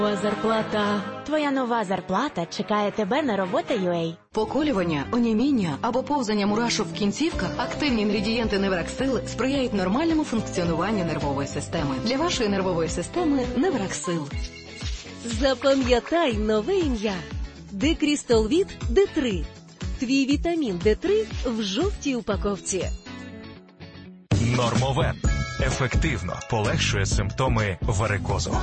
Зарплата. Твоя нова зарплата чекає тебе на робота.ua. Поколювання, оніміння або повзання мурашок в кінцівках, активні інгредієнти Невраксил сприяють нормальному функціонуванню нервової системи. Для вашої нервової системи Невраксил. Запам'ятай нове ім'я. Декрістолвіт Д3. Твій вітамін Д3 в жовтій упаковці. Нормовен. Ефективно полегшує симптоми варикозу.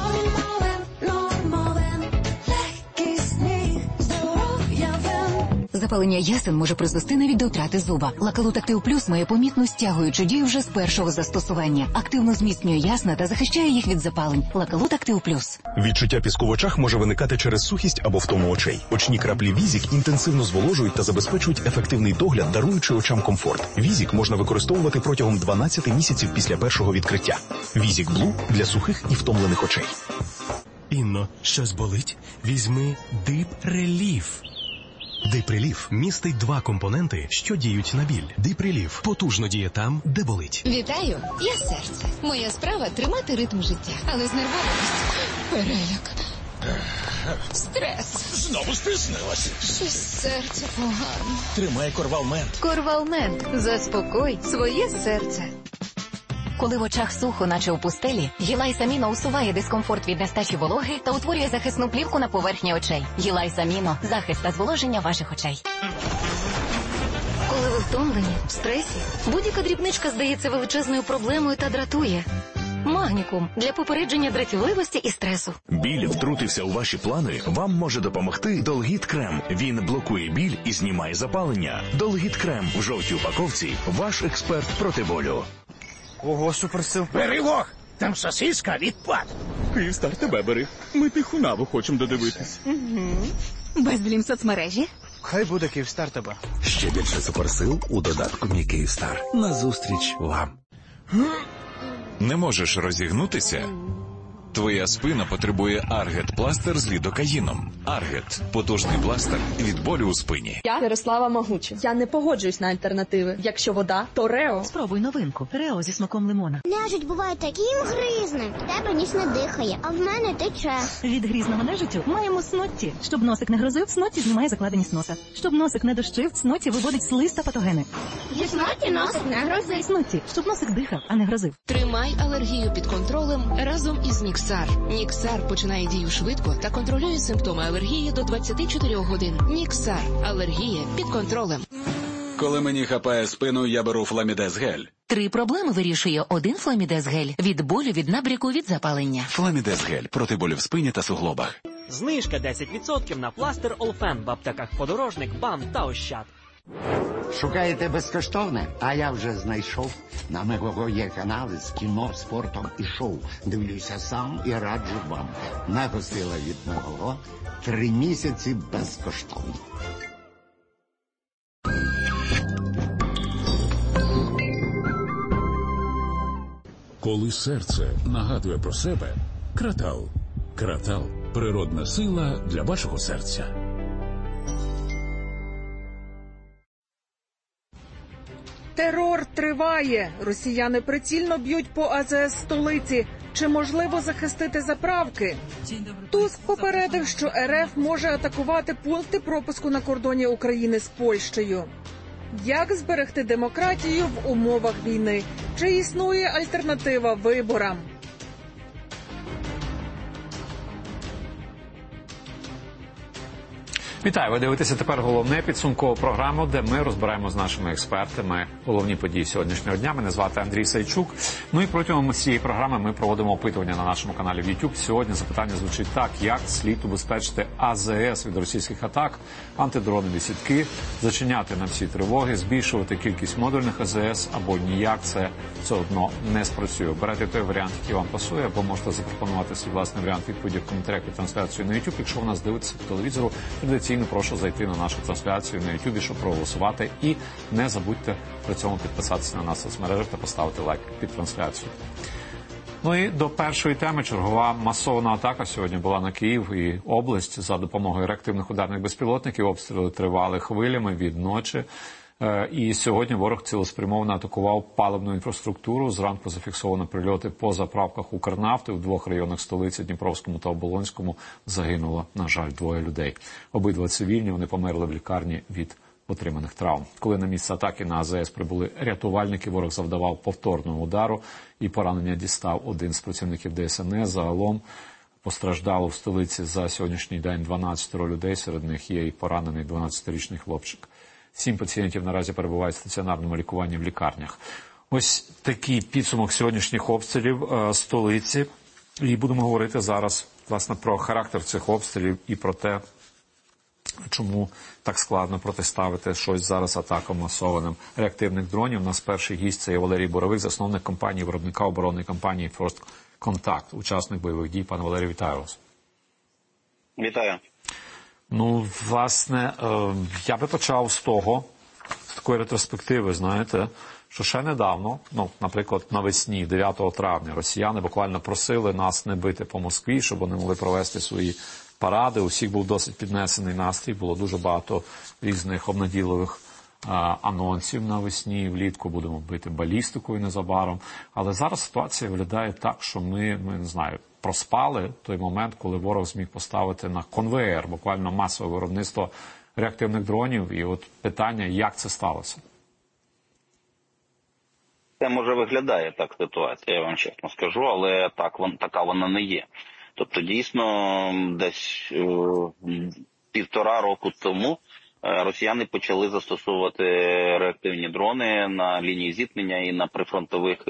Запалення ясен може призвести навіть до втрати зуба. Лакалут Актив Плюс має помітну стягуючу дію вже з першого застосування. Активно зміцнює ясна та захищає їх від запалень. Лакалут Актив Плюс. Відчуття піску в очах може виникати через сухість або втому очей. Очні краплі Візік інтенсивно зволожують та забезпечують ефективний догляд, даруючи очам комфорт. Візік можна використовувати протягом 12 місяців після першого відкриття. Візік Блу для сухих і втомлених очей. Інно, щось болить? Візьми Дип Реліф. Диприліф містить 2 компоненти, що діють на біль. Диприліф потужно діє там, де болить. Вітаю, я серце. Моя справа – тримати ритм життя. Але з нервовістю – переляк. Стрес. Знову стиснилась. Щось серце погано. Тримай Корвалмент. Корвалмент. Заспокой своє серце. Коли в очах сухо, наче у пустелі, Гілайс Аміно усуває дискомфорт від нестачі вологи та утворює захисну плівку на поверхні очей. Гілайс Аміно – захист та зволоження ваших очей. Коли ви втомлені, в стресі, будь-яка дрібничка здається величезною проблемою та дратує. Магнікум – для попередження дратівливості і стресу. Біль втрутився у ваші плани? Вам може допомогти Долгіт Крем. Він блокує біль і знімає запалення. Долгіт Крем в жовтій упаковці – ваш експерт проти болю. Ого, суперсил. Бери вог! Там сосиска відпад. Київстар, тебе бери. Ми тиху наву хочемо додивитись. Безлім соцмережі? Хай буде Київстар тебе. Ще більше суперсил у додатку «Мій Київстар». Назустріч вам. Не можеш розігнутися? Твоя спина потребує Аргет-пластир з лідокаїном. Аргет – потужний пластир від болю у спині. Я Ярослава Могуча. Я не погоджуюсь на альтернативи. Якщо вода, то Рео. Спробуй новинку. Рео зі смаком лимона. Нежить буває таким гризним. В тебе ніс не дихає, а в мене тече. Від грізного нежиттю маємо снотті. Щоб носик не грозив, снотті знімає закладеність носа. Щоб носик не дощив, снотті виводить слиз та патогени. Зі снотті носик не грозить. Снотті, щоб носик дихав, а не грозив. Тримай алергію під контролем разом із Ніксар. Ніксар починає дію швидко та контролює симптоми алергії до 24 годин. Ніксар. Алергія під контролем. Коли мені хапає спину, я беру Фламідез-гель. 3 проблеми вирішує один Фламідез-гель. Від болю, від набряку, від запалення. Фламідез-гель проти болю в спині та суглобах. Знижка 10% на пластир Олфен в аптеках Подорожник, БАМ та Ощад. Шукаєте безкоштовне? А я вже знайшов. На Мегого є канали з кіно, спортом і шоу. Дивлюся сам і раджу вам. Нагостила від Мегого 3 місяці безкоштовно. Коли серце нагадує про себе, Кратал. Кратал – природна сила для вашого серця. Терор триває. Росіяни прицільно б'ють по АЗС столиці. Чи можливо захистити заправки? Туск попередив, що РФ може атакувати пункти пропуску на кордоні України з Польщею. Як зберегти демократію в умовах війни? Чи існує альтернатива виборам? Вітаю, ви дивитеся тепер головне підсумкову програму, де ми розбираємо з нашими експертами головні події сьогоднішнього дня. Мене звати Андрій Сайчук. Ну і протягом цієї програми ми проводимо опитування на нашому каналі в YouTube. Сьогодні запитання звучить так: як слід убезпечити АЗС від російських атак, антидронові сітки, зачиняти на всі тривоги, збільшувати кількість модульних АЗС, або ніяк це все одно не спрацює. Обирайте той варіант, який вам пасує, або можете запропонувати свій власний варіант відповіді в коментарях під трансляцією на YouTube. Якщо ви нас дивитеся по телевізору, традиційно прошу зайти на нашу трансляцію на YouTube, щоб проголосувати. І не забудьте при цьому підписатися на нас в соцмережах та поставити лайк під трансляцію. Ну і до першої теми. Чергова масована атака сьогодні була на Київ і область за допомогою реактивних ударних безпілотників. Обстріли тривали хвилями від ночі. І сьогодні ворог цілеспрямовано атакував паливну інфраструктуру. Зранку зафіксовано прильоти по заправках Укрнафти. В двох районах столиці, Дніпровському та Оболонському, загинуло, на жаль, 2 людей. Обидва цивільні, вони померли в лікарні від отриманих травм. Коли на місце атаки на АЗС прибули рятувальники, ворог завдавав повторного удару і поранення дістав один з працівників ДСНС. Загалом постраждало в столиці за сьогоднішній день 12 людей, серед них є і поранений 12-річний хлопчик. 7 пацієнтів наразі перебувають в стаціонарному лікуванні в лікарнях. Ось такий підсумок сьогоднішніх обстрілів столиці. І будемо говорити зараз, власне, про характер цих обстрілів і про те, чому так складно протиставити щось зараз атакам масованим реактивних дронів. У нас перший гість – це є Валерій Боровик, засновник компанії, виробника оборонної компанії First Contact, учасник бойових дій. Пане Валерію, вітаю вас. Вітаю. Ну, власне, я би почав з такої ретроспективи, знаєте, що ще недавно, наприклад, навесні, 9 травня, росіяни буквально просили нас не бити по Москві, щоб вони могли провести свої паради. У всіх був досить піднесений настрій, було дуже багато різних обнадійливих анонсів навесні, влітку будемо бити балістикою незабаром. Але зараз ситуація виглядає так, що ми не знаю, проспали той момент, коли ворог зміг поставити на конвеєр буквально масове виробництво реактивних дронів. І от питання, як це сталося? Це, може, виглядає так ситуація, я вам чесно скажу, але така вона не є. Тобто, дійсно, десь 1,5 року тому росіяни почали застосовувати реактивні дрони на лінії зіткнення і на прифронтових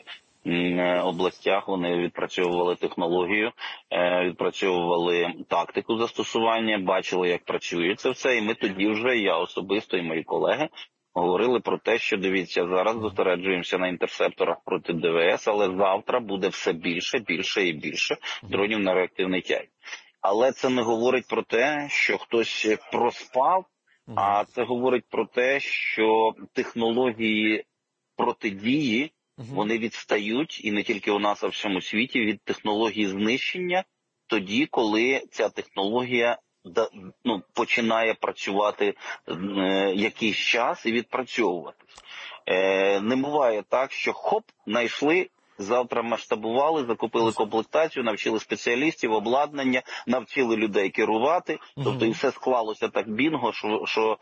областях. Вони відпрацьовували технологію, відпрацьовували тактику застосування, бачили, як працює це все. І ми тоді вже, я особисто і мої колеги, говорили про те, що, дивіться, зараз зосереджуємося на інтерсепторах проти ДВС, але завтра буде все більше і більше дронів на реактивній тязі. Але це не говорить про те, що хтось проспав, а це говорить про те, що технології протидії, вони відстають, і не тільки у нас, а в всьому світі, від технології знищення тоді, коли ця технологія починає працювати якийсь час і відпрацьовуватись. Не буває так, що знайшли, завтра масштабували, закупили комплектацію, навчили спеціалістів, обладнання, навчили людей керувати. Тобто і все склалося так бінго, що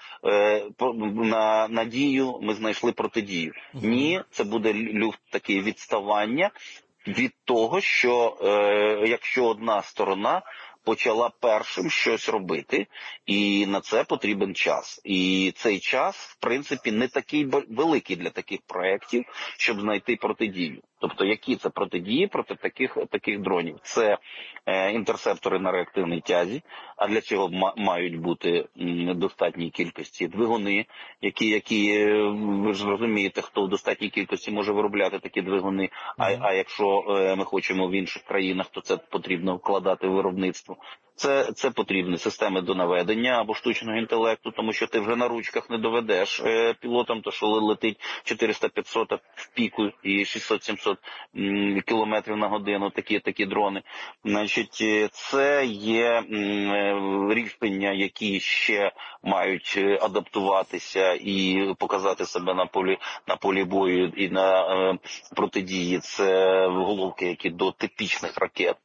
на надію ми знайшли протидію. Ні, це буде люфт такий відставання від того, що якщо одна сторона почала першим щось робити, і на це потрібен час. І цей час, в принципі, не такий великий для таких проєктів, щоб знайти протидію. Тобто, які це протидії проти таких дронів? Це інтерсептори на реактивній тязі, а для цього мають бути достатній кількості двигуни, які ви ж розумієте, хто в достатній кількості може виробляти такі двигуни, а якщо ми хочемо в інших країнах, то це потрібно вкладати в виробництво. Це потрібні системи до наведення або штучного інтелекту, тому що ти вже на ручках не доведеш пілотам, то що летить 400-500 в піку і 600-700 кілометрів на годину, такі дрони. Значить, це є рішення, які ще мають адаптуватися і показати себе на полі бою і на протидії. Це головки, які до типічних ракет,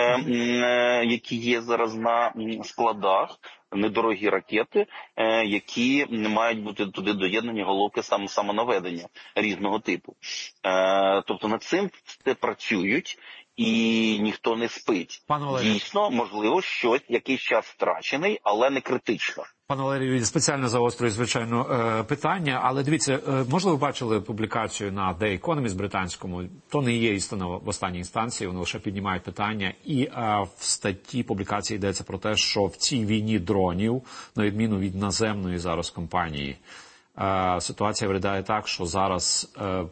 які є зараз на складах, недорогі ракети, які мають бути туди доєднані головки самонаведення різного типу. Тобто над цим все працюють і ніхто не спить. Дійсно, можливо, якийсь час втрачений, але не критично. Пане Валерію, спеціально загострюю, звичайно, питання, але дивіться, можливо, ви бачили публікацію на The Economist британському, то не є істина в останній інстанції, вони лише піднімають питання, і в статті публікації йдеться про те, що в цій війні дронів, на відміну від наземної зараз компанії, ситуація виглядає так, що зараз,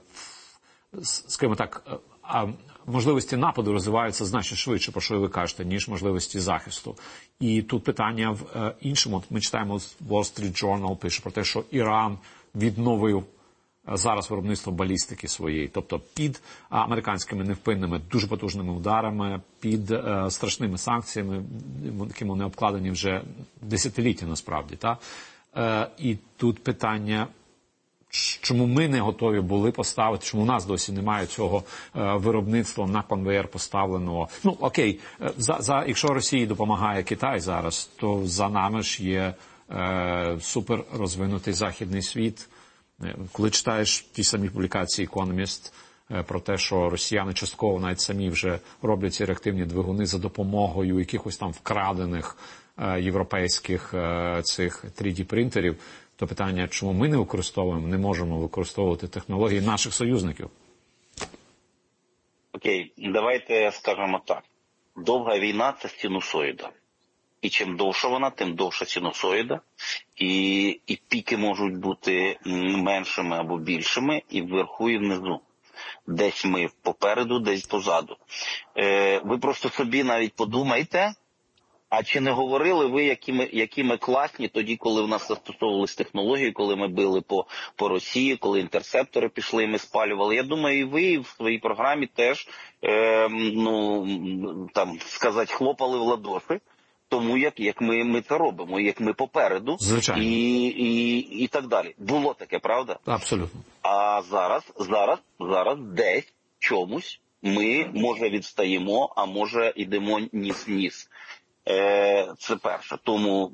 скажімо так, можливості нападу розвиваються значно швидше, про що ви кажете, ніж можливості захисту. І тут питання в іншому. Ми читаємо, Wall Street Journal пише про те, що Іран відновив зараз виробництво балістики своєї. Тобто під американськими невпинними, дуже потужними ударами, під страшними санкціями, якими вони обкладені вже десятиліття насправді. І тут питання, чому ми не готові були поставити, чому у нас досі немає цього виробництва на конвеєр поставленого. Ну, окей, якщо Росії допомагає Китай зараз, то за нами ж є супер розвинутий західний світ. Коли читаєш ті самі публікації Economist про те, що росіяни частково навіть самі вже роблять ці реактивні двигуни за допомогою якихось там вкрадених європейських цих 3D-принтерів, то питання, чому ми не використовуємо, не можемо використовувати технології наших союзників? Окей, давайте скажемо так. Довга війна – це синусоїда. І чим довша вона, тим довша синусоїда. І піки можуть бути меншими або більшими, і вверху, і внизу. Десь ми попереду, десь позаду. Ви просто собі навіть подумайте, а чи не говорили ви, які ми класні тоді, коли в нас застосовувались технології, коли ми били по Росії, коли інтерсептори пішли і ми спалювали. Я думаю, і ви в своїй програмі теж, хлопали в ладоші. Тому як ми це робимо, як ми попереду. Звичайно. І так далі. Було таке, правда? Абсолютно. А зараз десь чомусь ми, може, відстаємо, а може, йдемо ніс-ніс. Це перше. Тому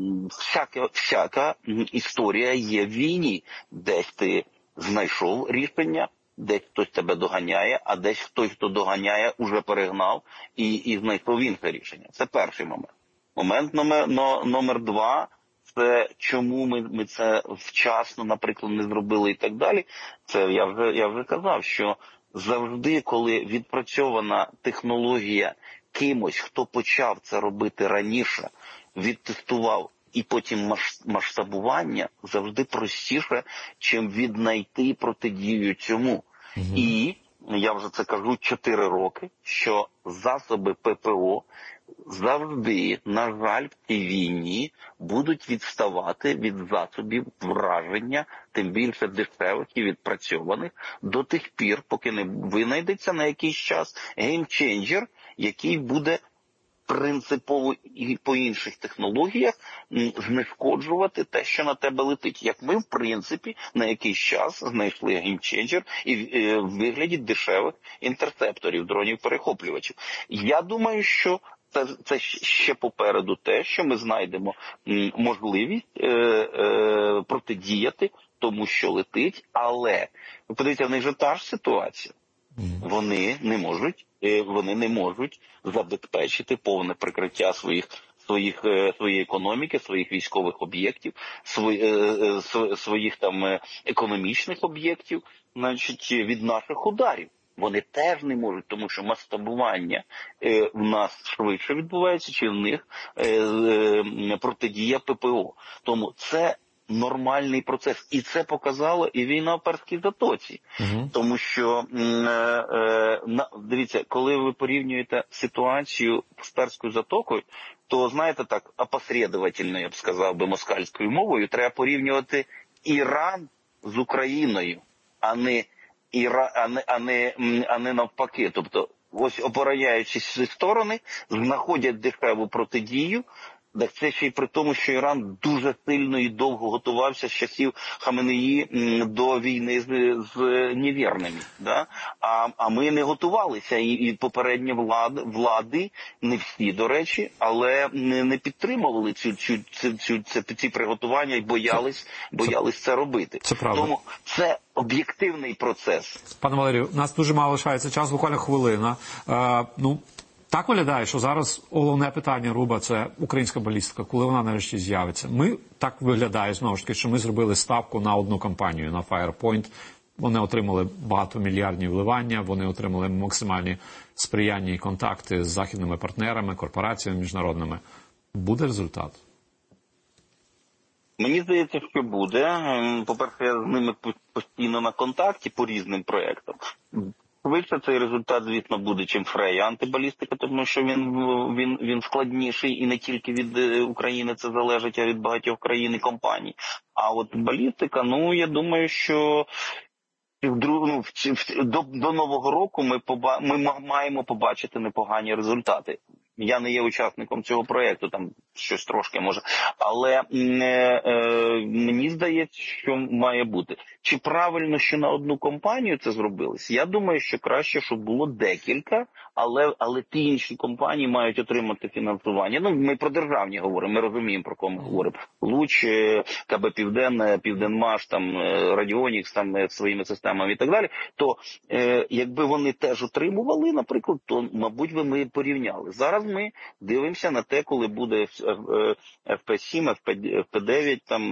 всяка історія є в війні. Десь ти знайшов рішення, десь хтось тебе доганяє, а десь хтось, хто доганяє, уже перегнав і знайшов інше рішення. Це перший момент. Момент номер два – це чому ми це вчасно, наприклад, не зробили і так далі. Це я вже казав, що завжди, коли відпрацьована технологія кимось, хто почав це робити раніше, відтестував і потім масштабування, завжди простіше, чим віднайти протидію цьому. І я вже це кажу 4 роки, що засоби ППО завжди, на жаль, в цій війні будуть відставати від засобів враження, тим більше дешевих і відпрацьованих, до тих пір, поки не винайдеться на якийсь час геймченджер, який буде принципово і по інших технологіях знешкоджувати те, що на тебе летить. Як ми, в принципі, на якийсь час знайшли геймченджер і в вигляді дешевих інтерсепторів, дронів-перехоплювачів. Я думаю, що це ще попереду те, що ми знайдемо можливість протидіяти тому, що летить, але, ви подивіться, в них же та ж ситуація. Вони не можуть забезпечити повне прикриття своєї економіки, своїх військових об'єктів, своїх там економічних об'єктів, значить, від наших ударів. Вони теж не можуть, тому що масштабування в нас швидше відбувається, чи в них протидія ППО. Тому це нормальний процес. І це показала і війна в Перській затоці. Тому що, дивіться, коли ви порівнюєте ситуацію з Перською затокою, то, знаєте, так, опосредовательно, я б сказав би, москальською мовою, треба порівнювати Іран з Україною, а не навпаки. Тобто, ось опираючись зі сторони, знаходять дешеву протидію. Так це ще й при тому, що Іран дуже сильно і довго готувався з часів Хаменеї до війни з невірними. Да? А ми не готувалися, і попередні влади, не всі, до речі, але не підтримували ці приготування і боялись це робити. Це правда. Тому це об'єктивний процес. Пане Валерію, у нас дуже мало лишається час, буквально хвилина. Так виглядає, що зараз головне питання Руба – це українська балістика, коли вона нарешті з'явиться. Так виглядає, знову ж таки, що ми зробили ставку на одну компанію, на Firepoint. Вони отримали багатомільярдні вливання, вони отримали максимальні сприяння і контакти з західними партнерами, корпораціями міжнародними. Буде результат? Мені здається, що буде. По-перше, я з ними постійно на контакті по різним проєктам. Швидше цей результат, звісно, буде, чим Фрея антибалістика, тому що він складніший і не тільки від України це залежить, а від багатьох країн і компаній. А от балістика, я думаю, що до Нового року ми маємо побачити непогані результати. Я не є учасником цього проєкту, там щось трошки може. Але мені здається, що має бути. Чи правильно, що на одну компанію це зробилось? Я думаю, що краще, щоб було декілька, але ті інші компанії мають отримати фінансування. Ну, ми про державні говоримо, ми розуміємо, про кого ми говоримо. Луч, КБ Південне, Південмаш, там, Радіонікс, там, своїми системами і так далі. То, якби вони теж отримували, наприклад, то, мабуть, би ми порівняли. Зараз ми дивимося на те, коли буде FP7, FP9 там,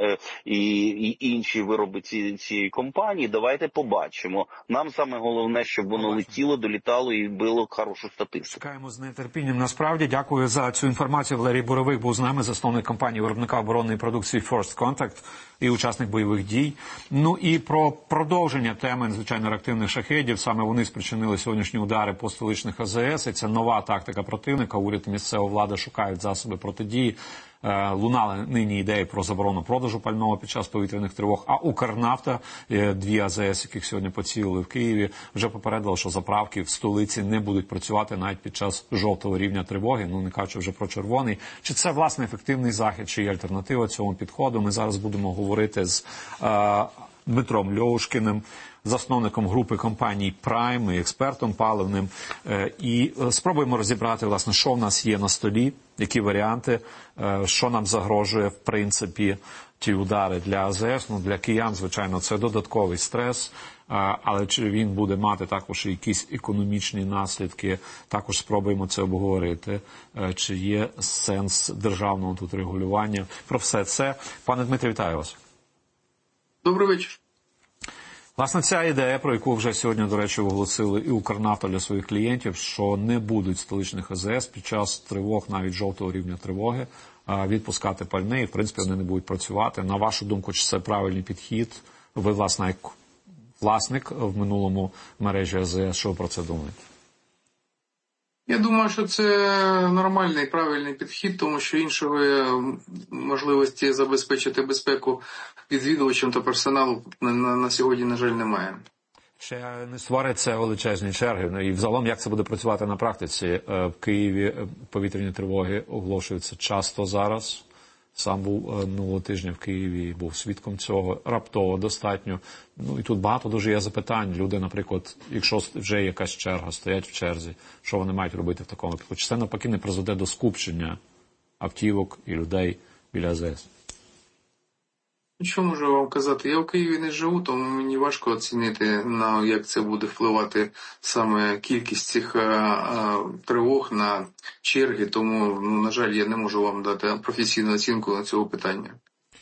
і інші вироби цієї компанії. Давайте побачимо. Нам саме головне, щоб воно летіло, долітало і було хорошу статистику. Чекаємо з нетерпінням. Насправді, дякую за цю інформацію. Валерій Боровик був з нами, засновник компанії виробника оборонної продукції First Contact і учасник бойових дій. Ну і про продовження теми надзвичайно реактивних шахедів. Саме вони спричинили сьогоднішні удари по столичних АЗС. І це нова тактика противника. Уряд і місцева влада шукають засоби протидії. Лунали нині ідеї про заборону продажу пального під час повітряних тривог, а Укрнафта, дві АЗС, яких сьогодні поцілили в Києві, вже попередили, що заправки в столиці не будуть працювати навіть під час жовтого рівня тривоги, ну не кажучи вже про червоний. Чи це, власне, ефективний захід, чи є альтернатива цьому підходу? Ми зараз будемо говорити з Дмитром Льовушкіним, засновником групи компаній Prime і експертом паливним. І спробуємо розібрати, власне, що в нас є на столі, які варіанти, що нам загрожує, в принципі, ті удари для АЗС. Ну, для киян, звичайно, це додатковий стрес, але чи він буде мати також якісь економічні наслідки, також спробуємо це обговорити. Чи є сенс державного тут регулювання? Про все це. Пане Дмитре, вітаю вас. Добрий вечір. Власне, ця ідея, про яку вже сьогодні, до речі, оголосили і Укрнафта для своїх клієнтів, що не будуть столичних АЗС під час тривог, навіть жовтого рівня тривоги, відпускати пальне, і, в принципі, вони не будуть працювати. На вашу думку, чи це правильний підхід? Ви, власне, як власник в минулому мережі АЗС, що ви про це думаєте? Я думаю, що це нормальний, правильний підхід, тому що іншої можливості забезпечити безпеку відвідувачам та персоналу на сьогодні, на жаль, немає. Ще не створиться величезні черги. І взагалом, як це буде працювати на практиці? В Києві повітряні тривоги оголошуються часто зараз. Сам був минулого тижня в Києві і був свідком цього. Раптово достатньо. Ну і тут багато дуже є запитань. Люди, наприклад, якщо вже якась черга, стоять в черзі, що вони мають робити в такому випадку? Чи це навпаки не призведе до скупчення автівок і людей біля АЗС? Що можу вам казати? Я в Києві не живу, тому мені важко оцінити, як це буде впливати саме кількість цих тривог на черги, тому, на жаль, я не можу вам дати професійну оцінку на цього питання.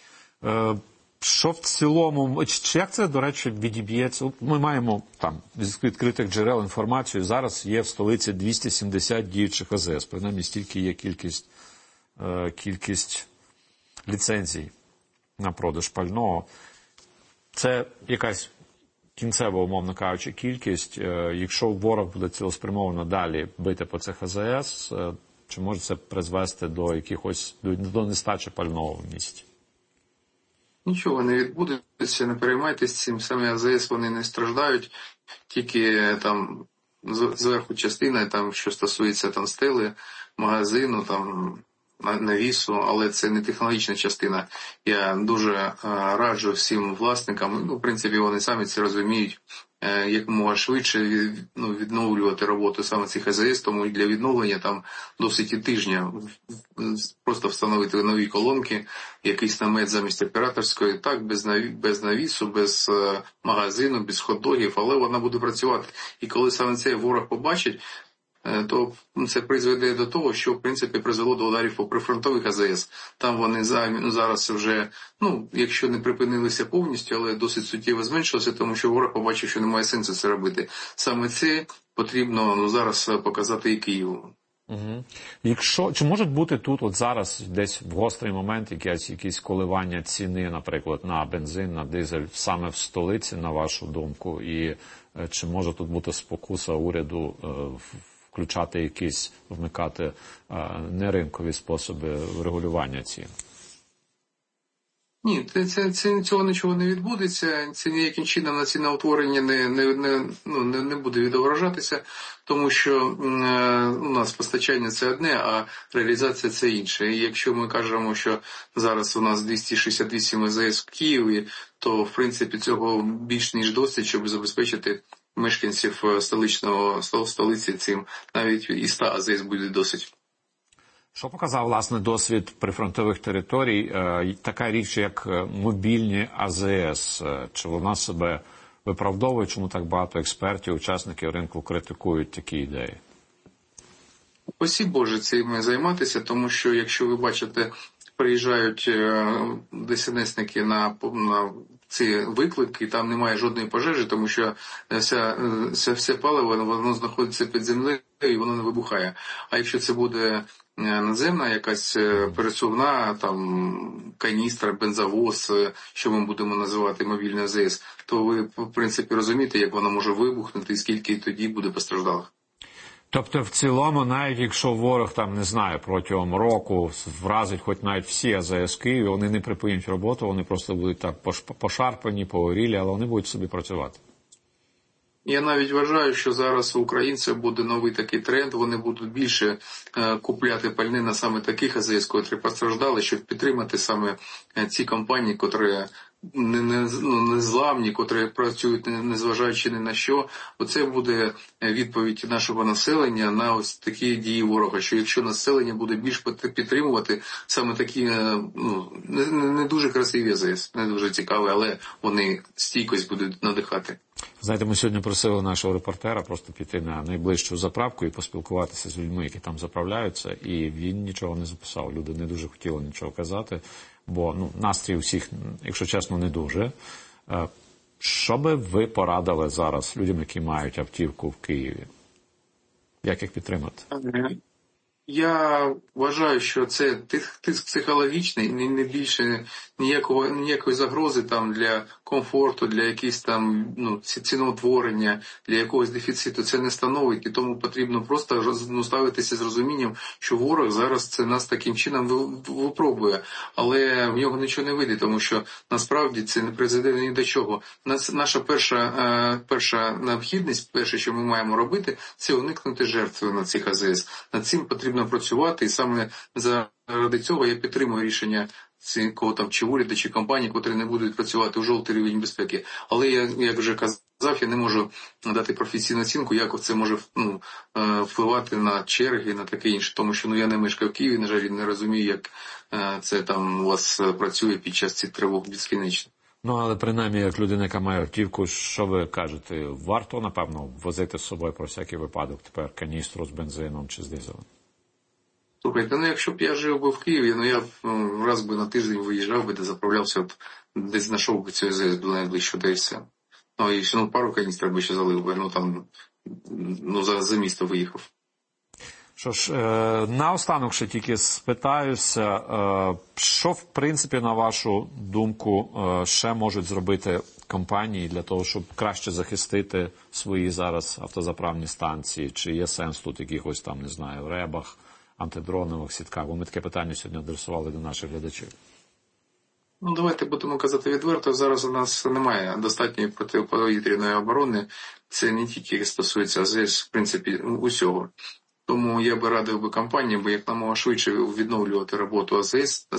Що в цілому, чи як це, до речі, відіб'ється? Ми маємо там з відкритих джерел інформацію, зараз є в столиці 270 діючих АЗС, принаймні стільки є кількість ліцензій на продаж пального. Це якась кінцева, умовно кажучи, кількість. Якщо ворог буде цілеспрямовано далі бити по цих АЗС, чи може це призвести до якихось, до нестачі пального в місті? Нічого не відбудеться, не переймайтесь цим. Самі АЗС, вони не страждають, тільки там зверху частина, там, що стосується там стели, магазину, там, навісу, але це не технологічна частина. Я дуже раджу всім власникам, в принципі, вони самі це розуміють, якомога швидше відновлювати роботу саме цих АЗС, тому і для відновлення там досить і тижня. Просто встановити нові колонки, якийсь намет замість операторської, так, без навісу, без магазину, без хот-догів, але вона буде працювати. І коли саме цей ворог побачить, то це призведе до того, що, в принципі, призвело до ударів по прифронтових АЗС. Там вони зараз вже, якщо не припинилися повністю, але досить суттєво зменшилося, тому що ворог побачив, що немає сенсу це робити. Саме це потрібно зараз показати і Києву. Угу. Чи можуть бути тут от зараз десь в гострий момент якісь коливання ціни, наприклад, на бензин, на дизель саме в столиці, на вашу думку? І чи може тут бути спокуса уряду включати якісь, вмикати неринкові способи регулювання цін? Ні, цього нічого не відбудеться, це ніяким чином на ціноутворення не буде відображатися, тому що у нас постачання це одне, а реалізація це інше. І якщо ми кажемо, що зараз у нас 268 АЗС в Києві, то в принципі цього більш ніж досить, щоб забезпечити мешканців столиці цим, навіть і 100 АЗС буде досить. Що показав, власне, досвід прифронтових територій? Така річ, як мобільні АЗС. Чи вона себе виправдовує? Чому так багато експертів, учасників ринку критикують такі ідеї? Усі Боже цим займатися, тому що, якщо ви бачите, приїжджають ДСНСники на ці виклики, там немає жодної пожежі, тому що все паливо, воно знаходиться під землею і воно не вибухає. А якщо це буде надземна якась пересувна, там, каністра, бензовоз, що ми будемо називати мобільний АЗС, то ви, в принципі, розумієте, як воно може вибухнути і скільки тоді буде постраждалих. Тобто, в цілому, навіть якщо ворог, там, не знаю, протягом року вразить хоч навіть всі АЗС Києві, вони не припинять роботу, вони просто будуть так пошарпані, погорілі, але вони будуть собі працювати. Я навіть вважаю, що зараз у українців буде новий такий тренд, вони будуть більше купляти пальне на саме таких АЗС, котрі постраждали, щоб підтримати саме ці компанії, котрі незламні, котрі працюють незважаючи ні на що. Оце буде відповідь нашого населення на ось такі дії ворога, що якщо населення буде більш підтримувати саме такі не дуже красиві АЗС, не дуже цікаві, але вони стійкость будуть надихати. Знаєте, ми сьогодні просили нашого репортера просто піти на найближчу заправку і поспілкуватися з людьми, які там заправляються, і він нічого не записав. Люди не дуже хотіли нічого казати, бо настрій у всіх, якщо чесно, не дуже. Що би ви порадили зараз людям, які мають автівку в Києві? Як їх підтримати? Я вважаю, що це тиск психологічний, не більше ніякої загрози там для комфорту, для якихось там ціноутворення, для якогось дефіциту це не становить, і тому потрібно просто ставитися з розумінням, що ворог зараз це нас таким чином випробує, але в нього нічого не вийде, тому що насправді це не призведе ні до чого. Наша перша необхідність, перше, що ми маємо робити, це уникнути жертви на цих АЗС. Над цим потрібно працювати, і саме заради цього я підтримую рішення кого там чи уряду, чи компаній, котрі не будуть працювати у жовтий рівень безпеки. Але я, як вже казав, я не можу дати професійну оцінку, як це може впливати на черги, на таке інше. Тому що я не мешкаю в Києві, на жаль, не розумію, як це там у вас працює під час цих тривог безкінечно. Але принаймні, як людина, яка має автівку, що ви кажете? Варто, напевно, возити з собою про всякий випадок тепер каністру з бензином чи з дизелем? Слухайте, якщо б я жив би в Києві, я б раз би на тиждень виїжджав би, де заправлявся, десь знайшов би цю АЗС до найближчого ДС. І ще пару каністр би ще залив би, за місто виїхав. Що ж, наостанок ще тільки спитаюся, що, в принципі, на вашу думку, ще можуть зробити компанії для того, щоб краще захистити свої зараз автозаправні станції? Чи є сенс тут якихось там, не знаю, ребах, антидронових сітках? Бо ми таке питання сьогодні адресували до наших глядачів. Давайте будемо казати відверто, зараз у нас немає достатньої протиповітряної оборони. Це не тільки стосується АЗС, в принципі, усього. Тому я би радив компаніям, бо якомога швидше відновлювати роботу АЗС,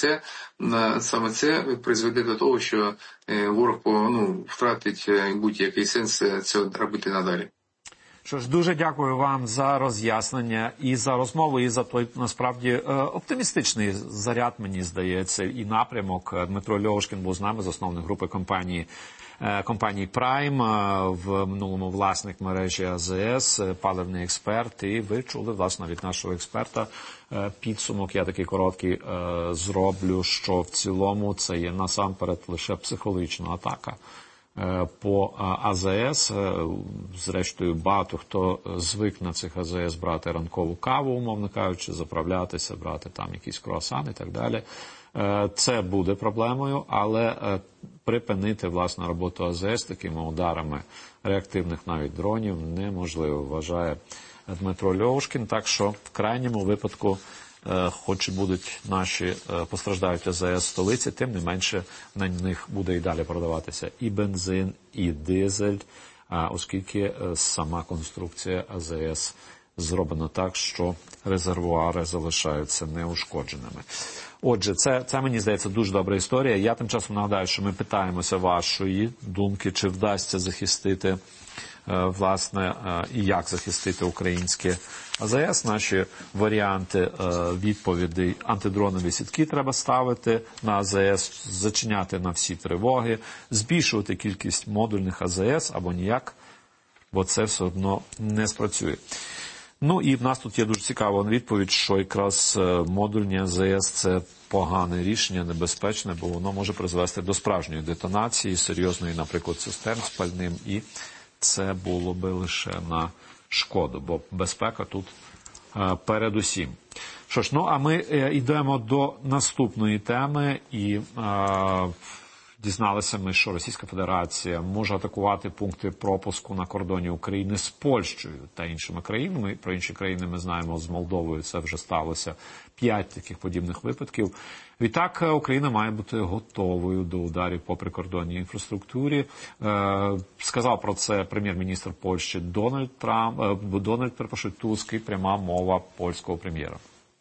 саме це призведе до того, що ворог втратить будь-який сенс це робити надалі. Що ж, дуже дякую вам за роз'яснення і за розмову, і за той, насправді, оптимістичний заряд, мені здається, і напрямок. Дмитро Льовушкін був з нами, засновник групи компанії Prime, в минулому власник мережі АЗС, паливний експерт. І ви чули, власне, від нашого експерта підсумок. Я такий короткий зроблю, що в цілому це є насамперед лише психологічна атака по АЗС. Зрештою, багато хто звик на цих АЗС брати ранкову каву, умовно кажучи, заправлятися, брати там якісь круасани і так далі. Це буде проблемою, але припинити, власне, роботу АЗС такими ударами реактивних навіть дронів неможливо, вважає Дмитро Льовушкін. Так що в крайньому випадку хоч і будуть наші постраждають АЗС столиці, тим не менше на них буде і далі продаватися і бензин, і дизель, оскільки сама конструкція АЗС зроблена так, що резервуари залишаються неушкодженими. Отже, це, мені здається, дуже добра історія. Я тим часом нагадаю, що ми питаємося вашої думки, чи вдасться захистити, власне, і як захистити українське АЗС. Наші варіанти відповідей: антидронові сітки треба ставити на АЗС, зачиняти на всі тривоги, збільшувати кількість модульних АЗС або ніяк, бо це все одно не спрацює. Ну і в нас тут є дуже цікава відповідь, що якраз модульні АЗС – це погане рішення, небезпечне, бо воно може призвести до справжньої детонації, серйозної, наприклад, систем з пальним, і це було би лише на шкоду, бо безпека тут передусім. Що ж, ну а ми йдемо до наступної теми, і дізналися ми, що Російська Федерація може атакувати пункти пропуску на кордоні України з Польщею та іншими країнами. Про інші країни ми знаємо, з Молдовою це вже сталося 5 таких подібних випадків. Відтак, Україна має бути готовою до ударів по прикордонній інфраструктурі. Сказав про це прем'єр-міністр Польщі Дональд Туск, і пряма мова польського прем'єра.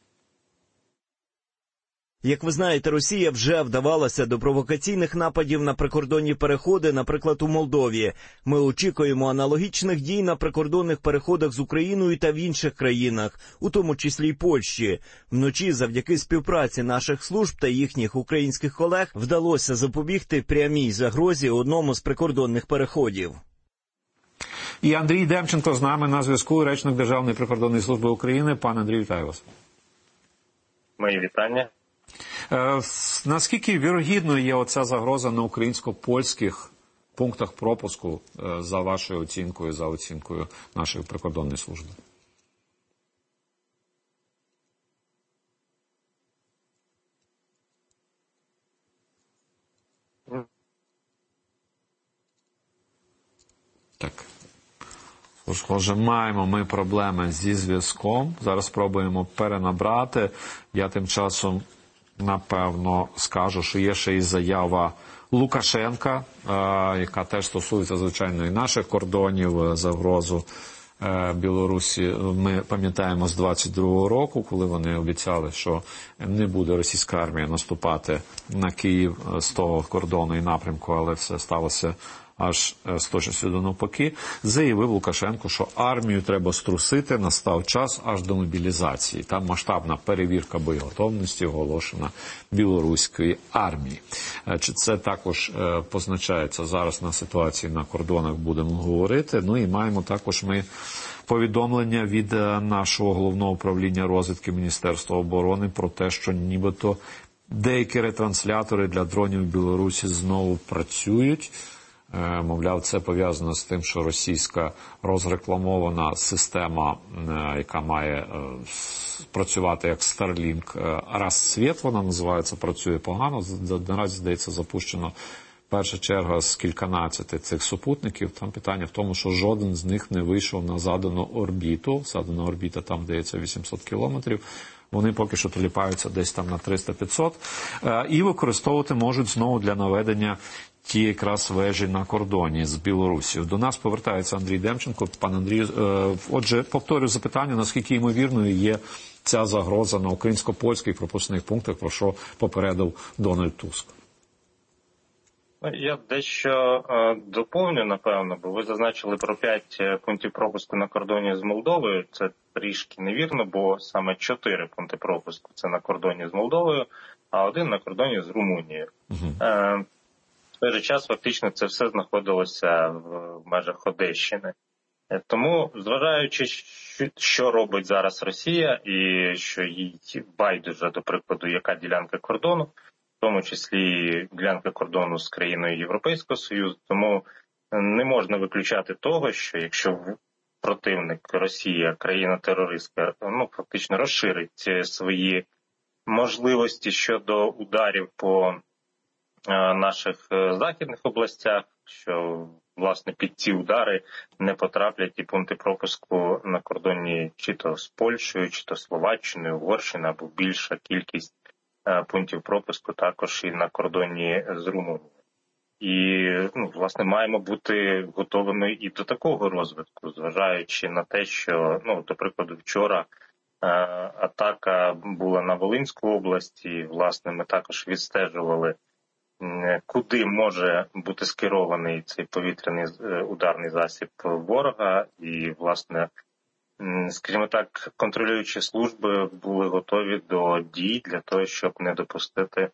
Як ви знаєте, Росія вже вдавалася до провокаційних нападів на прикордонні переходи, наприклад, у Молдові. Ми очікуємо аналогічних дій на прикордонних переходах з Україною та в інших країнах, у тому числі й Польщі. Вночі, завдяки співпраці наших служб та їхніх українських колег, вдалося запобігти прямій загрозі одному з прикордонних переходів. І Андрій Демченко з нами на зв'язку, речник Державної прикордонної служби України. Пане Андрію, вітаю вас. Мої вітання. Наскільки вірогідною є оця загроза на українсько-польських пунктах пропуску за вашою оцінкою, за оцінкою нашої прикордонної служби? Так. Схоже, маємо ми проблеми зі зв'язком. Зараз спробуємо перенабрати. Я тим часом, напевно, скажу, що є ще і заява Лукашенка, яка теж стосується, звичайно, і наших кордонів, загрозу Білорусі. Ми пам'ятаємо з 22-го року, коли вони обіцяли, що не буде російська армія наступати на Київ з того кордону і напрямку, але все сталося аж з точністю до навпаки. Заявив Лукашенко, що армію треба струсити, настав час аж до мобілізації. Там масштабна перевірка боєготовності оголошена білоруської армії. Чи це також позначається зараз на ситуації на кордонах, будемо говорити. Ну і маємо також ми повідомлення від нашого головного управління розвідки Міністерства оборони про те, що нібито деякі ретранслятори для дронів в Білорусі знову працюють. Мовляв, це пов'язано з тим, що російська розрекламована система, яка має працювати як Starlink, Розсвіт, вона називається, працює погано. Наразі, здається, запущено перша черга з кільканадцяти цих супутників. Там питання в тому, що жоден з них не вийшов на задану орбіту. Задана орбіта там, здається, 800 кілометрів. Вони поки що теліпаються десь там на 300-500. І використовувати можуть знову для наведення ті якраз вежі на кордоні з Білорусі. До нас повертається Андрій Демченко. Пан Андрій, отже, повторюю запитання, наскільки ймовірною є ця загроза на українсько-польських пропускних пунктах, про що попередив Дональд Туск? Я дещо доповню, напевно, бо ви зазначили про 5 пунктів пропуску на кордоні з Молдовою. Це трішки невірно, бо саме 4 пункти пропуску – це на кордоні з Молдовою, а 1 на кордоні з Румунією. В той же час фактично це все знаходилося в межах Одещини. Тому, зважаючи, що робить зараз Росія і що їй байдуже, до прикладу, яка ділянка кордону, в тому числі ділянка кордону з країною Європейського Союзу, тому не можна виключати того, що якщо противник Росія, країна-терористка, фактично розширить свої можливості щодо ударів по наших західних областях, що власне, під ці удари не потраплять і пункти пропуску на кордоні чи то з Польщею, чи то Словаччиною, Угорщиною, або більша кількість пунктів пропуску також і на кордоні з Румунією. І, власне, маємо бути готовими і до такого розвитку, зважаючи на те, що, до прикладу, вчора атака була на Волинську область, і, власне, ми також відстежували, куди може бути скерований цей повітряний ударний засіб ворога. І, власне, скажімо так, контролюючі служби були готові до дій для того, щоб не допустити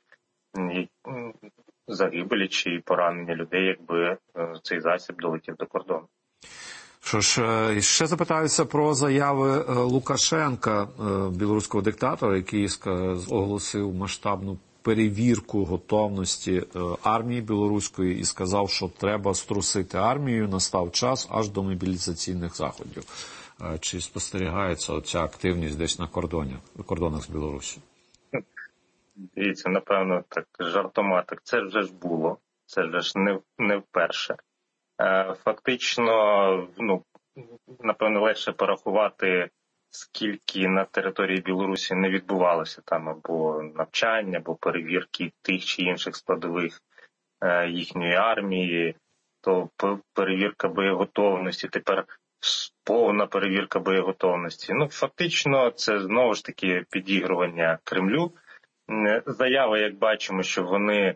загибелі чи поранення людей, якби цей засіб долетів до кордону. Що ж, ще запитаюся про заяви Лукашенка, білоруського диктатора, який оголосив масштабну перевірку готовності армії білоруської і сказав, що треба струсити армію, настав час аж до мобілізаційних заходів. Чи спостерігається ця активність десь на кордонах з Білорусі? Дивіться, напевно, так жартома, так це вже ж було, це вже ж не вперше. Фактично, напевно, легше порахувати, скільки на території Білорусі не відбувалося там або навчання, або перевірки тих чи інших складових їхньої армії, то перевірка боєготовності, тепер повна перевірка боєготовності. Фактично, це знову ж таки підігрування Кремлю. Заява, як бачимо, що вони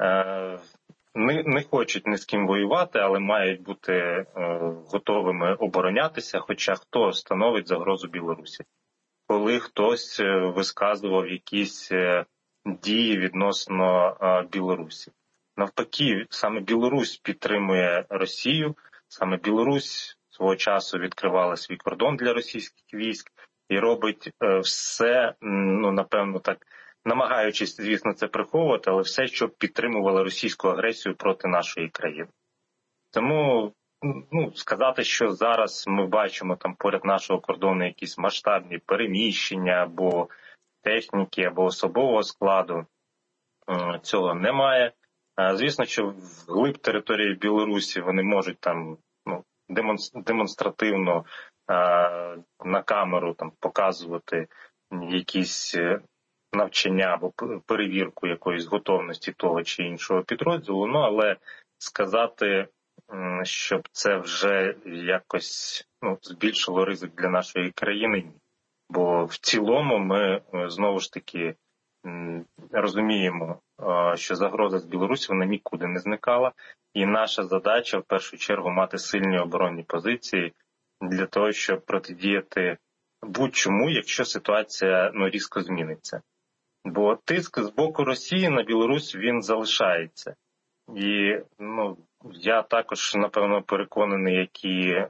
не хочуть ні з ким воювати, але мають бути готовими оборонятися, хоча хто становить загрозу Білорусі. Коли хтось висказував якісь дії відносно Білорусі. Навпаки, саме Білорусь підтримує Росію, саме Білорусь свого часу відкривала свій кордон для російських військ і робить все, напевно, так, намагаючись, звісно, це приховувати, але все, щоб підтримувало російську агресію проти нашої країни. Тому, сказати, що зараз ми бачимо там поряд нашого кордону якісь масштабні переміщення або техніки, або особового складу, цього немає. Звісно, що вглиб території Білорусі вони можуть там демонстративно на камеру там показувати якісь навчання або перевірку якоїсь готовності того чи іншого підрозділу, але сказати, щоб це вже якось збільшило ризик для нашої країни, бо в цілому ми знову ж таки розуміємо, що загроза з Білорусі вона нікуди не зникала, і наша задача в першу чергу мати сильні оборонні позиції для того, щоб протидіяти будь-чому, якщо ситуація різко зміниться. Бо тиск з боку Росії на Білорусь, він залишається. І я також, напевно, переконаний, які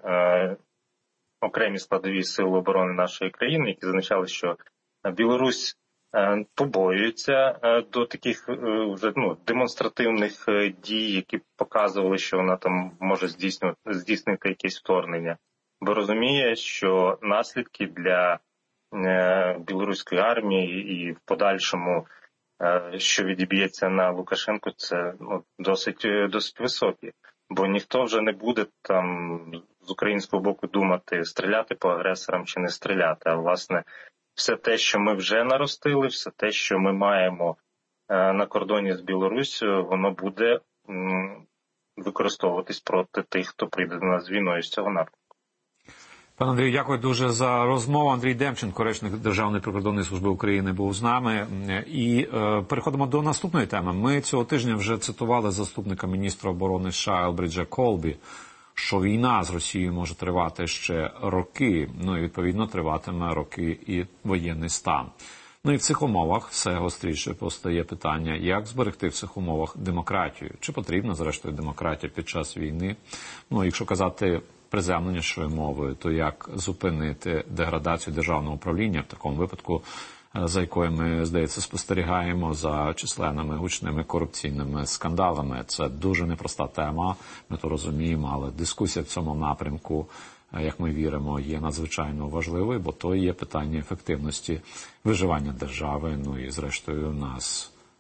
окремі складові сили оборони нашої країни, які зазначали, що Білорусь побоюється до таких вже демонстративних дій, які показували, що вона там може здійснити якесь вторгнення. Бо розуміє, що наслідки для білоруської армії і в подальшому, що відіб'ється на Лукашенку, це досить високі. Бо ніхто вже не буде там з українського боку думати, стріляти по агресорам чи не стріляти. А, власне, все те, що ми вже наростили, все те, що ми маємо на кордоні з Білоруссю, воно буде використовуватись проти тих, хто прийде до нас з війною з цього напрямку. Пане Андрію, дякую дуже за розмову. Андрій Демченко, речник Державної прикордонної служби України, був з нами. І переходимо до наступної теми. Ми цього тижня вже цитували заступника міністра оборони США Елбриджа Колбі, що війна з Росією може тривати ще роки, і відповідно триватиме роки і воєнний стан. І в цих умовах все гостріше постає питання, як зберегти в цих умовах демократію. Чи потрібна, зрештою, демократія під час війни? Якщо казати приземленішою мовою, то як зупинити деградацію державного управління в такому випадку, за якою ми, здається, спостерігаємо за численними гучними корупційними скандалами. Це дуже непроста тема, ми то розуміємо, але дискусія в цьому напрямку, як ми віримо, є надзвичайно важливою, бо то є питання ефективності виживання держави, і зрештою нас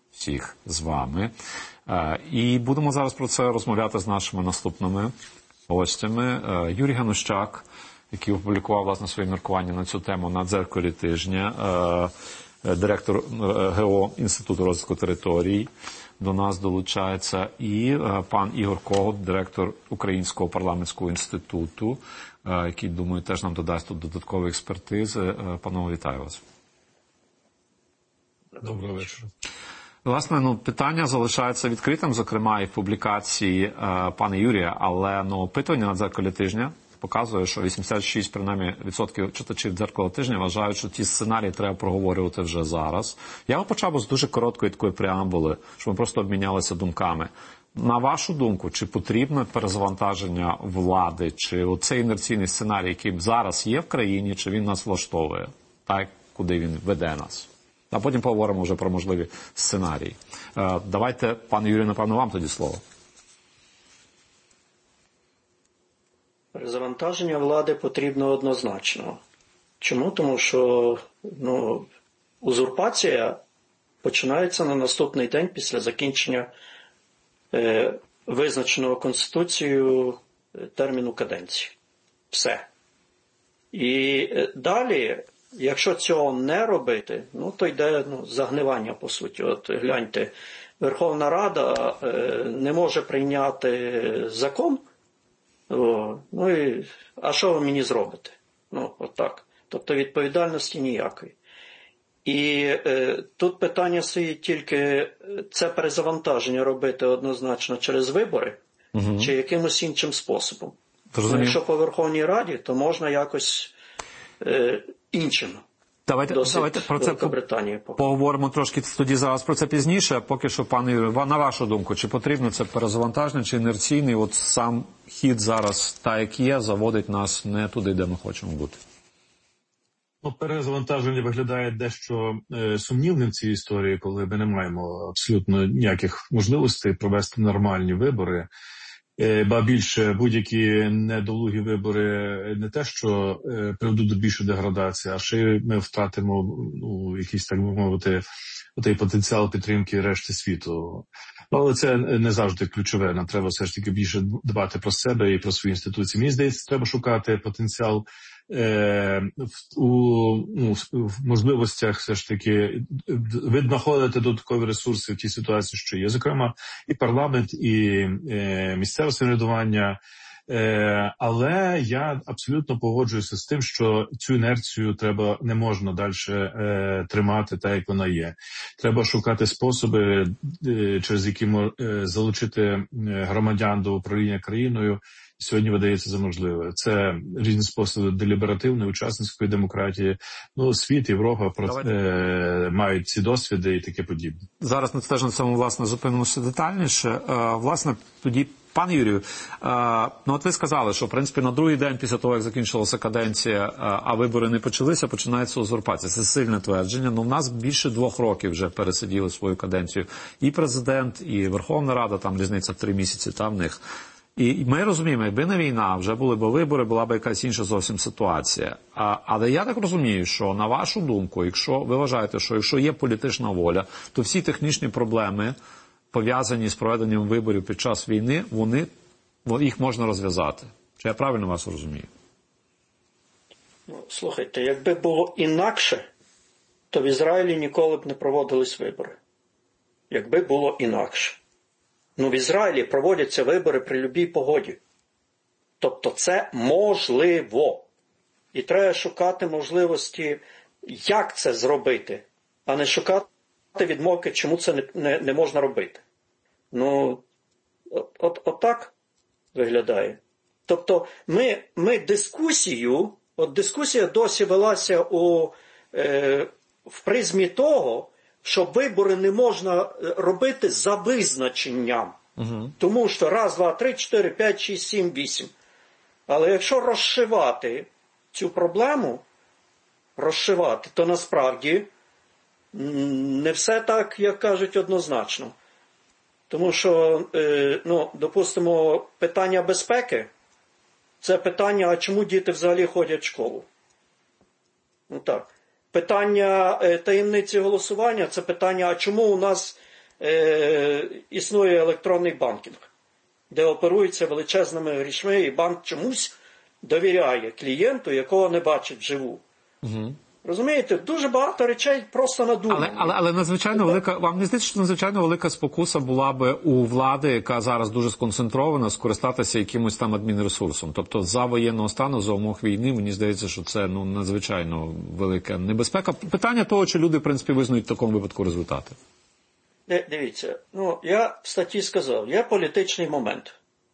всіх з вами. І будемо зараз про це розмовляти з нашими наступними гостями. Юрій Ганущак, який опублікував, власне, свої міркування на цю тему на «Дзеркалі тижня», директор ГО Інституту розвитку територій, до нас долучається, і пан Ігор Когут, директор Українського парламентського інституту, який, думаю, теж нам додасть тут додаткові експертизи. Панове, вітаю вас. Доброго вечора. Власне, питання залишається відкритим, зокрема, і в публікації пана Юрія, але опитування на «Дзеркалі тижня» показує, що 86, принаймні, відсотків читачів «Дзеркала тижня» вважають, що ті сценарії треба проговорювати вже зараз. Я почав з дуже короткої такої преамбули, щоб ми просто обмінялися думками. На вашу думку, чи потрібне перезавантаження влади, чи оцей інерційний сценарій, який зараз є в країні, чи він нас влаштовує, так, куди він веде нас? А потім поговоримо вже про можливі сценарії. Давайте, пане Юрію, напевно, вам тоді слово. Перезавантаження влади потрібно однозначно. Чому? Тому що узурпація починається на наступний день після закінчення визначеного Конституцією терміну каденції. Все. І далі, якщо цього не робити, то йде загнивання, по суті. От гляньте, Верховна Рада не може прийняти закон, а що ви мені зробите? Отак. Тобто відповідальності ніякої. І тут питання стоїть тільки, це перезавантаження робити однозначно через вибори, чи якимось іншим способом. Якщо по Верховній Раді, то можна якось іншим. Давайте про це поговоримо трошки тоді зараз про це пізніше. Поки що, пане Юрію, на вашу думку, чи потрібно це перезавантаження, чи інерційний, от сам хід зараз, так як є, заводить нас не туди, де ми хочемо бути? Перезавантаження виглядає дещо сумнівним в цій історії, коли ми не маємо абсолютно ніяких можливостей провести нормальні вибори. Ба більше, будь-які недолугі вибори не те, що приведуть до більшої деградації, а ще ми втратимо якийсь, так би мовити, той потенціал підтримки решти світу. Але це не завжди ключове. Нам треба все ж таки більше дбати про себе і про свої інституції. Мені здається, треба шукати потенціал в можливостях все ж таки знаходити додаткові ресурси в тій ситуації, що є. Зокрема, і парламент, і місцеве самоврядування. Але я абсолютно погоджуюся з тим, що цю інерцію не можна далі тримати так, як вона є. Треба шукати способи, через які залучити громадян до управління країною. Сьогодні видається за можливе. Це різні способи деліберативної, учасницької демократії. Світ, Європа мають ці досвіди і таке подібне. Зараз ми теж на цьому, власне, зупинимося детальніше. Власне, тоді, пане Юрію, от ви сказали, що, в принципі, на другий день після того, як закінчилася каденція, а вибори не почалися, починається узурпація. Це сильне твердження. В нас більше 2 років вже пересиділи свою каденцію і президент, і Верховна Рада, там різниця 3 місяці, в них. І ми розуміємо, якби не війна, вже були б вибори, була б якась інша зовсім ситуація. Але я так розумію, що, на вашу думку, якщо ви вважаєте, що якщо є політична воля, то всі технічні проблеми, пов'язані з проведенням виборів під час війни, їх можна розв'язати. Чи я правильно вас розумію? Слухайте, якби було інакше, то в Ізраїлі ніколи б не проводились вибори. Якби було інакше. В Ізраїлі проводяться вибори при любій погоді. Тобто це можливо. І треба шукати можливості, як це зробити, а не шукати відмовки, чому це не можна робити. От так виглядає. Тобто ми дискусія досі велася в призмі того, що вибори не можна робити за визначенням. Тому що 1, 2, 3, 4, 5, 6, 7, 8. Але якщо розшивати цю проблему, то насправді не все так, як кажуть, однозначно. Тому що, допустимо, питання безпеки – це питання, а чому діти взагалі ходять в школу? Так. Питання таємниці голосування – це питання, а чому у нас існує електронний банкінг, де оперуються величезними грішми, і банк чомусь довіряє клієнту, якого не бачить вживу. Угу. Розумієте, дуже багато речей просто надумані. Але надзвичайно велика, вам не здається, що надзвичайно велика спокуса була би у влади, яка зараз дуже сконцентрована, скористатися якимось там адмінресурсом. Тобто за воєнного стану, за умов війни, мені здається, що це надзвичайно велика небезпека. Питання того, чи люди, в принципі, визнають в такому випадку результати. Дивіться, я в статті сказав, є політичний момент.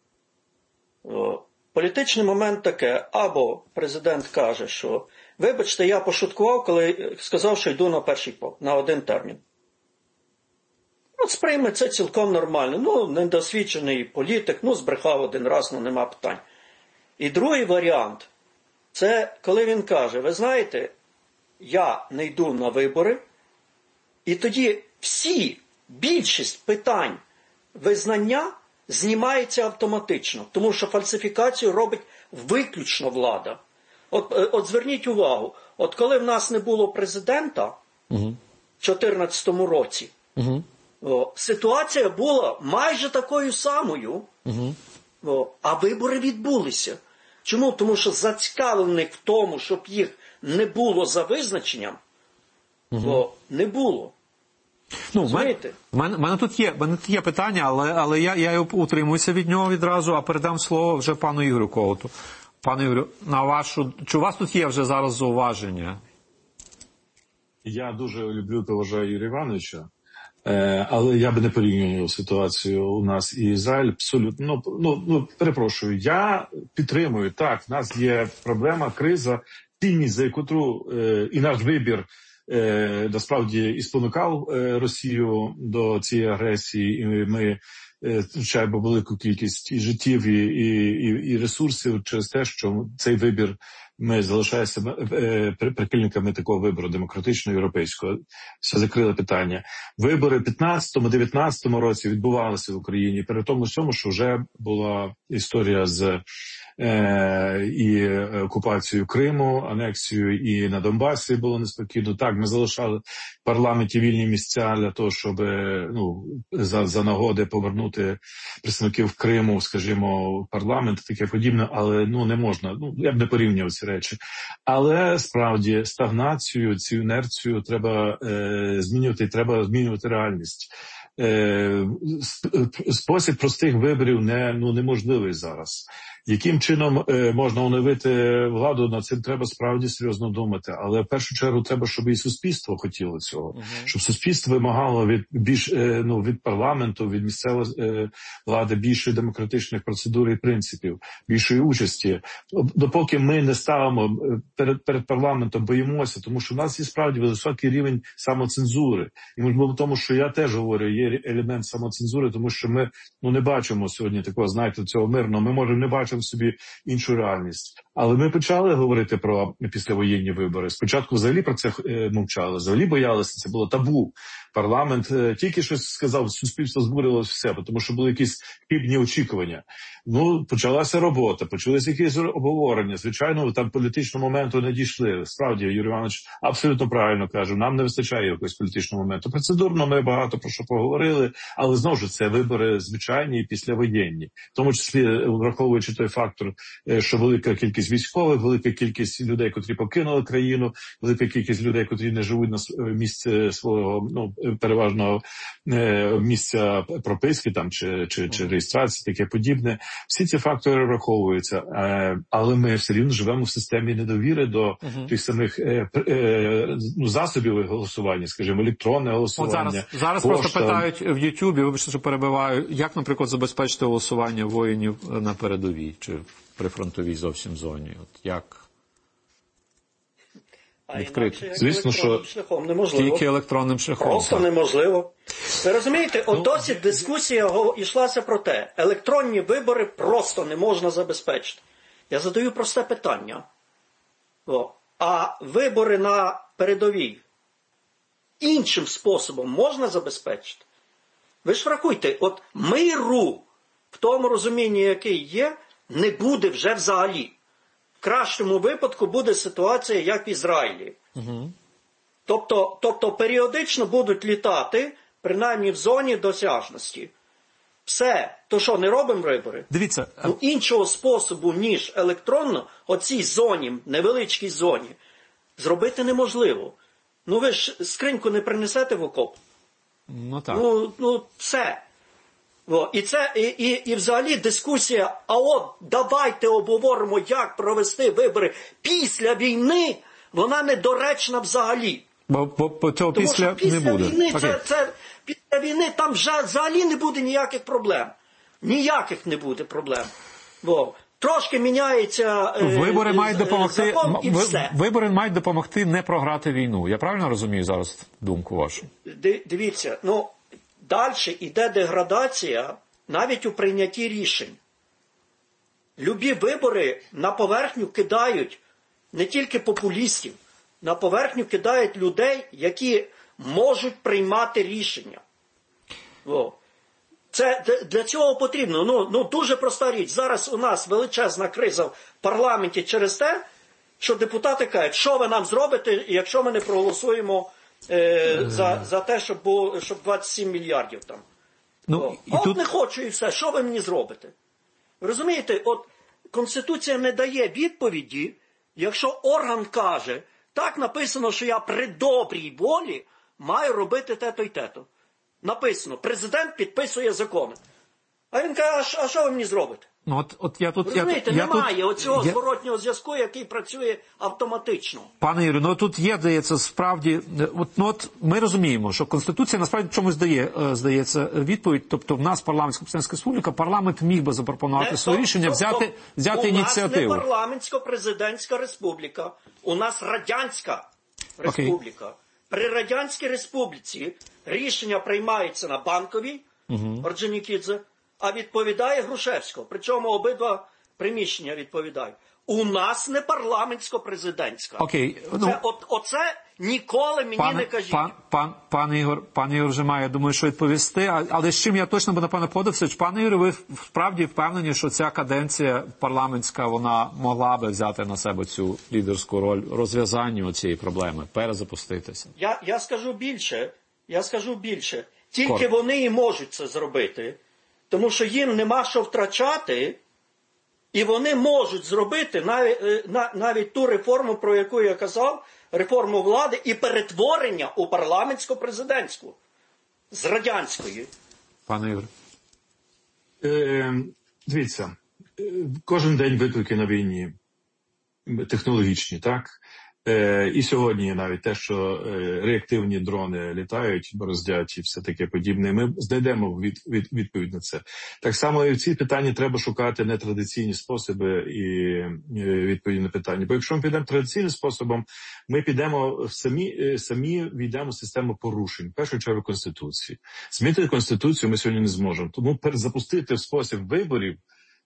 Політичний момент таке, або президент каже, що вибачте, я пошуткував, коли сказав, що йду на один термін. Сприйме це цілком нормально. Недосвідчений політик, збрехав один раз, нема питань. І другий варіант, це коли він каже, ви знаєте, я не йду на вибори, і тоді більшість питань визнання знімається автоматично, тому що фальсифікацію робить виключно влада. От зверніть увагу, коли в нас не було президента в 2014 році, ситуація була майже такою самою, а вибори відбулися. Чому? Тому що зацікавлених в тому, щоб їх не було за визначенням, не було. В мене тут є питання, але я утримуюся від нього відразу, а передам слово вже пану Ігорю Когуту. Пане Ігорю, чи у вас тут є вже зараз зауваження? Я дуже люблю та вважаю Юрія Івановича, але я би не порівнював ситуацію у нас і Ізраїль. Абсолютно, перепрошую, я підтримую, так, в нас є проблема, криза, цінність, за яку і наш вибір насправді і спонукав Росію до цієї агресії, і ми втрачаємо велику кількість і життів, і ресурсів через те, що цей вибір, ми залишаємося прихильниками такого вибору демократичного, європейського. Все закрили питання. Вибори в 15-19 році відбувалися в Україні, при тому всьому, що вже була історія з і окупацією Криму, анексією, і на Донбасі було неспокійно. Так, ми залишали в парламенті вільні місця для того, щоб за нагоди повернути представників Криму, скажімо, в парламент, таке подібне, але не можна, я б не порівнював ці речі. Але справді стагнацію, цю інерцію треба змінювати, треба змінювати реальність. Спосіб простих виборів неможливий зараз. Яким чином можна оновити владу, над цим треба справді серйозно думати. Але в першу чергу треба, щоб і суспільство хотіло цього. Щоб суспільство вимагало від парламенту, від місцевої влади більшої демократичних процедур і принципів, більшої участі. Допоки ми не ставимо перед парламентом, боїмося, тому що в нас є справді високий рівень самоцензури. І можливо в тому, що я теж говорю, є елемент самоцензури, тому що ми не бачимо сьогодні такого, цього мирного, ми можемо не бачити в собі іншу реальність. Але ми почали говорити про післявоєнні вибори. Спочатку взагалі про це мовчали, взагалі боялися, це було табу. Парламент тільки щось сказав, суспільство збурилося все, тому що були якісь хибні очікування. Почалася робота, почалися якісь обговорення. Звичайно, там політичного моменту не дійшли. Справді, Юрій Іванович абсолютно правильно каже, нам не вистачає якогось політичного моменту. Процедурно ми багато про що поговорили, але знову ж це вибори звичайні і післявоєнні. В тому числі, враховуючи той фактор, що велика кількість військових, велика кількість людей, котрі покинули країну, велика кількість людей, котрі не живуть на місці свого, переважного місця прописки там чи реєстрації, таке подібне. Всі ці фактори враховуються, але ми все рівно живемо в системі недовіри до тих самих засобів голосування, скажімо, електронне голосування. Зараз просто питають в Ютубі, вибачте, що перебиваю, як, наприклад, забезпечити голосування воїнів на передовій чи в прифронтовій зовсім зоні? Як? Відкрити. Звісно, що тільки електронним шляхом. Просто неможливо. Ви розумієте, досить дискусія йшлася про те, електронні вибори просто не можна забезпечити. Я задаю просте питання. А вибори на передовій іншим способом можна забезпечити? Ви ж врахуйте, миру в тому розумінні, який є, не буде вже взагалі. В кращому випадку буде ситуація, як в Ізраїлі. Тобто періодично будуть літати принаймні в зоні досяжності. Все. То що, не робимо вибори? Дивіться. Ну, іншого способу, ніж електронно, оцій зоні, невеличкій зоні, зробити неможливо. Ну ви ж скриньку не принесете в окоп. Ну так. Ну все. І взагалі дискусія, а от давайте обговоримо, як провести вибори після війни, вона недоречна взагалі. Бо цього після не буде. Війни, після війни там взагалі не буде ніяких проблем. Ніяких не буде проблем. Трошки міняється вибори мають допомогти, закон і все. Вибори мають допомогти не програти війну. Я правильно розумію зараз думку вашу? Дивіться, далі йде деградація навіть у прийнятті рішень. Любі вибори на поверхню кидають не тільки популістів, на поверхню кидають людей, які можуть приймати рішення. Це для цього потрібно. Дуже проста річ. Зараз у нас величезна криза в парламенті через те, що депутати кажуть, що ви нам зробите, якщо ми не проголосуємо за те, щоб 27 мільярдів там. Не хочу і все. Що ви мені зробите? Розумієте, Конституція не дає відповіді, якщо орган каже, так написано, що я при добрій волі маю робити те-то й те-то. Написано, президент підписує закони. А він каже, а що ви мені зробите? Розумієте, немає оцього зворотнього зв'язку, який працює автоматично. Пане Юрію, тут є, здається, справді, ми розуміємо, що Конституція насправді чомусь здається відповідь, тобто в нас парламентсько-президентська республіка, парламент міг би запропонувати своє рішення, взяти ініціативу. У нас не парламентсько-президентська республіка, у нас радянська республіка. При Радянській Республіці рішення приймаються на Банковій, Орджонікідзе, а відповідає Грушевського. Причому обидва приміщення відповідають. У нас не парламентсько-президентська. Оце ніколи мені не кажіть. Пане Ігор вже має, думаю, що відповісти. Але з чим я точно би, напевно, погодився, пане Ігор, ви справді впевнені, що ця каденція парламентська, вона могла би взяти на себе цю лідерську роль розв'язанню цієї проблеми, перезапуститися? Я скажу більше. Тільки вони і можуть це зробити. Тому що їм нема що втрачати, і вони можуть зробити навіть ту реформу, про яку я казав, реформу влади і перетворення у парламентсько-президентську з радянської. Пане Ігор. Дивіться, кожен день виклики на війні технологічні, так? І сьогодні навіть те, що реактивні дрони літають, бороздять і все таке подібне, ми знайдемо відповідь на це. Так само і в ці питання треба шукати нетрадиційні способи і відповіді на питання. Бо якщо ми підемо традиційним способом, ми підемо самі війдемо в систему порушень, в першу чергу Конституції. Змінити Конституцію ми сьогодні не зможемо. Тому перезапустити в спосіб виборів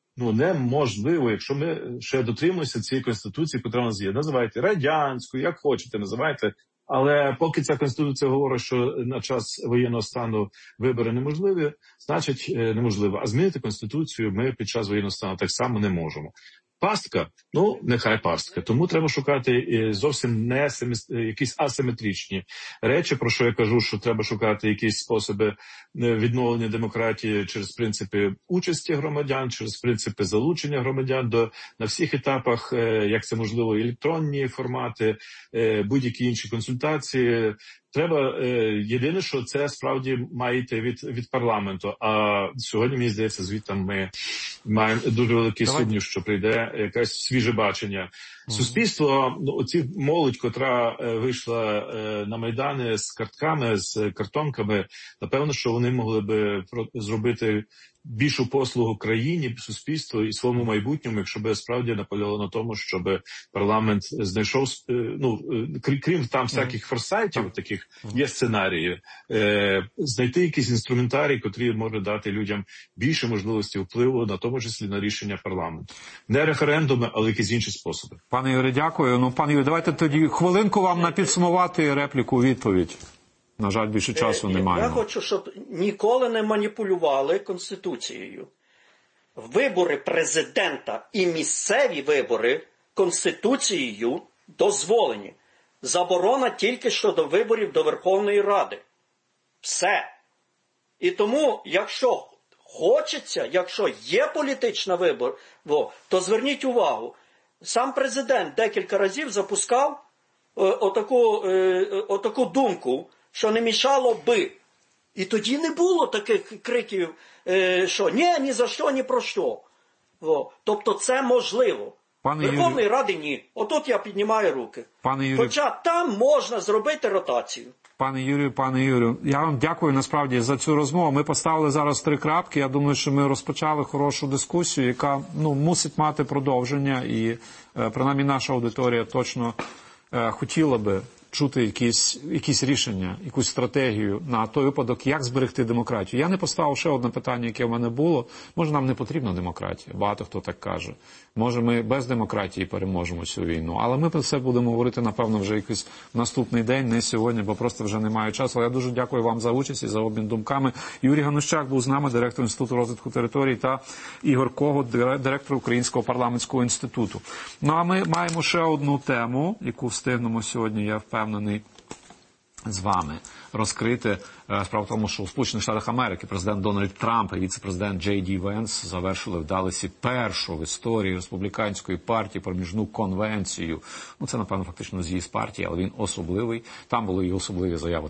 неможливо, якщо ми ще дотримуємося цієї Конституції, яка у нас є. Називайте радянською, як хочете, називайте. Але поки ця Конституція говорить, що на час воєнного стану вибори неможливі, значить неможливо. А змінити Конституцію ми під час воєнного стану так само не можемо. Пастка? Нехай пастка. Тому треба шукати зовсім не якісь асиметричні речі, про що я кажу, що треба шукати якісь способи відновлення демократії через принципи участі громадян, через принципи залучення громадян на всіх етапах, як це можливо, електронні формати, будь-які інші консультації. Треба, єдине, що це справді має йти від парламенту. А сьогодні, мені здається, звідти ми маємо дуже великий сумнів, що прийде якесь свіже бачення. Суспільство, оці молодь, котра вийшла на Майдани з картками, з картонками, напевно, що вони могли би зробити більшу послугу країні, суспільству і своєму майбутньому, якщо би справді наполягало на тому, щоб парламент знайшов, крім там всяких форсайтів, таких є сценарії, знайти якийсь інструментарій, котрий може дати людям більше можливості впливу, на тому числі на рішення парламенту. Не референдуми, але якісь інші способи. Пане Юрію, дякую. Пане Юрію, давайте тоді хвилинку вам на підсумувати репліку-відповідь. На жаль, більше часу немає. Я хочу, щоб ніколи не маніпулювали Конституцією. Вибори президента і місцеві вибори Конституцією дозволені. Заборона тільки щодо виборів до Верховної Ради. Все. І тому, якщо хочеться, якщо є політична вибор, то зверніть увагу, сам президент декілька разів запускав отаку думку, що не мішало би. І тоді не було таких криків, що ні за що, ні про що. Тобто це можливо. Верховної Ради ні. Отут я піднімаю руки. Хоча там можна зробити ротацію. Пане Юрію, я вам дякую насправді за цю розмову. Ми поставили зараз 3 крапки. Я думаю, що ми розпочали хорошу дискусію, яка мусить мати продовження. І принаймні наша аудиторія точно хотіла би чути якісь рішення, якусь стратегію на той випадок, як зберегти демократію. Я не поставив ще одне питання, яке в мене було. Може, нам не потрібна демократія? Багато хто так каже. Може, ми без демократії переможемо цю війну. Але ми про це будемо говорити, напевно, вже якийсь наступний день, не сьогодні, бо просто вже немає часу. Але я дуже дякую вам за участь і за обмін думками. Юрій Ганущак був з нами, директор Інституту розвитку територій, та Ігор Когут, директор Українського парламентського інституту. Ну, а ми маємо ще одну тему, яку встигнемо сьогодні, я впевнений, з вами розкрити. Справа в тому, що у Сполучених Штатах Америки президент Дональд Трамп і віце-президент Джей Ді Венс завершили в Далласі першу в історії республіканської партії проміжну конвенцію. Це, напевно, фактично з'їзд партії, але він особливий. Там були і особливі заяви